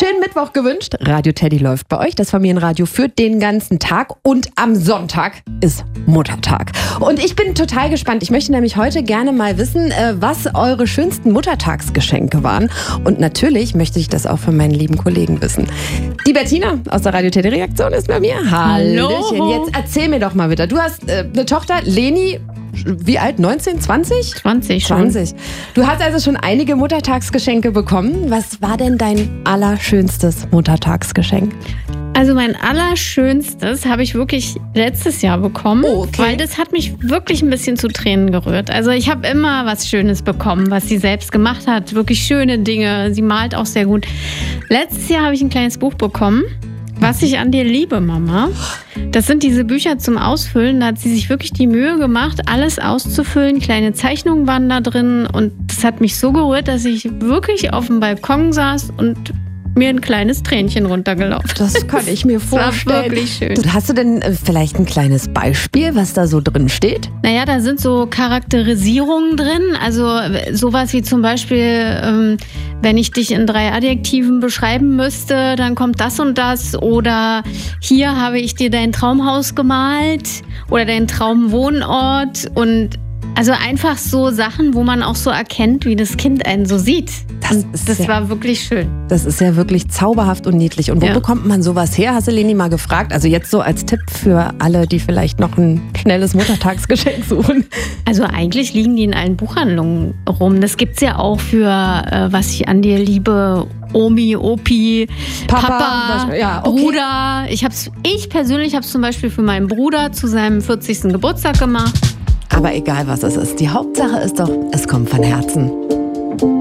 Schönen Mittwoch gewünscht. Radio Teddy läuft bei euch. Das Familienradio für den ganzen Tag. Und am Sonntag ist Muttertag. Und ich bin total gespannt. Ich möchte nämlich heute gerne mal wissen, was eure schönsten Muttertagsgeschenke waren. Und natürlich möchte ich das auch von meinen lieben Kollegen wissen. Die Bettina aus der Radio Teddy Redaktion ist bei mir. Hallöchen. Jetzt erzähl mir doch mal wieder. Du hast eine Tochter, Leni. Wie alt? 19? 20? 20 schon. 20. Du hast also schon einige Muttertagsgeschenke bekommen. Was war denn dein allerschönstes Muttertagsgeschenk? Also mein allerschönstes habe ich wirklich letztes Jahr bekommen, weil das hat mich wirklich ein bisschen zu Tränen gerührt. Also ich habe immer was Schönes bekommen, was sie selbst gemacht hat. Wirklich schöne Dinge. Sie malt auch sehr gut. Letztes Jahr habe ich ein kleines Buch bekommen. Was ich an dir liebe, Mama. Das sind diese Bücher zum Ausfüllen. Da hat sie sich wirklich die Mühe gemacht, alles auszufüllen. Kleine Zeichnungen waren da drin. Und das hat mich so gerührt, dass ich wirklich auf dem Balkon saß und mir ein kleines Tränchen runtergelaufen. Das kann ich mir vorstellen. Das war wirklich schön. Hast du denn vielleicht ein kleines Beispiel, was da so drin steht? Naja, da sind so Charakterisierungen drin. Also sowas wie zum Beispiel, wenn ich dich in 3 Adjektiven beschreiben müsste, dann kommt das und das. Oder hier habe ich dir dein Traumhaus gemalt oder dein Traumwohnort. Und also einfach so Sachen, wo man auch so erkennt, wie das Kind einen so sieht. Das war wirklich schön. Das ist ja wirklich zauberhaft und niedlich. Und wo bekommt man sowas her? Hast du Leni mal gefragt? Also jetzt so als Tipp für alle, die vielleicht noch ein schnelles Muttertagsgeschenk suchen. Also eigentlich liegen die in allen Buchhandlungen rum. Das gibt's ja auch für was ich an dir liebe. Omi, Opi, Papa, Bruder. Ich persönlich habe es zum Beispiel für meinen Bruder zu seinem 40. Geburtstag gemacht. Aber egal, was es ist. Die Hauptsache ist doch, es kommt von Herzen.